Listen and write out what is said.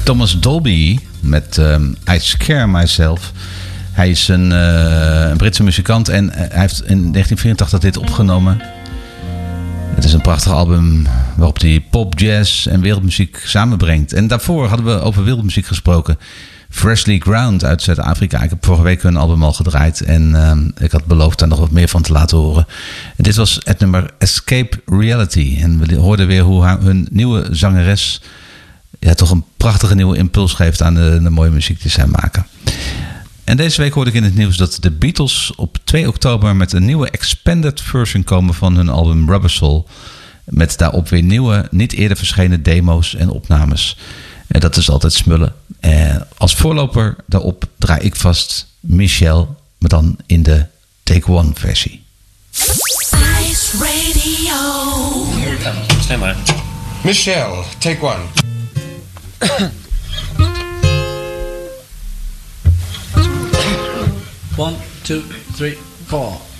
Thomas Dolby met I Scare Myself. Hij is een Britse muzikant en hij heeft in 1984 dit opgenomen. Het is een prachtig album waarop hij pop, jazz en wereldmuziek samenbrengt. En daarvoor hadden we over wereldmuziek gesproken. Freshly Ground uit Zuid-Afrika. Ik heb vorige week hun album al gedraaid. En ik had beloofd daar nog wat meer van te laten horen. En dit was het nummer Escape Reality. En we hoorden weer hoe hun nieuwe zangeres toch een prachtige nieuwe impuls geeft aan de mooie muziek die zij maken. En deze week hoorde ik in het nieuws dat de Beatles op 2 oktober met een nieuwe expanded version komen van hun album Rubber Soul. Met daarop weer nieuwe, niet eerder verschenen demo's en opnames. En dat is altijd smullen. Als voorloper daarop draai ik vast Michelle, maar dan in de Take One versie. Ice Radio. Stem maar. Michelle, Take One. 1, 2, 3, 4.